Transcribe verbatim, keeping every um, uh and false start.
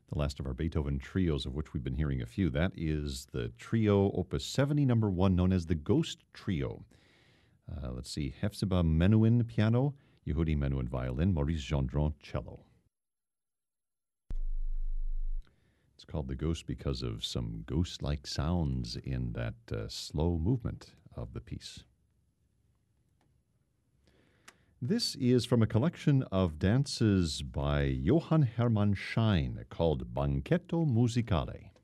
The last of our Beethoven trios, of which we've been hearing a few. That is the trio Opus seventy, number one, known as the Ghost Trio. Uh, let's see, Hephzibah Menuhin piano, Yehudi Menuhin violin, Maurice Gendron cello. It's called The Ghost because of some ghost-like sounds in that uh, slow movement of the piece. This is from a collection of dances by Johann Hermann Schein called Banchetto Musicale.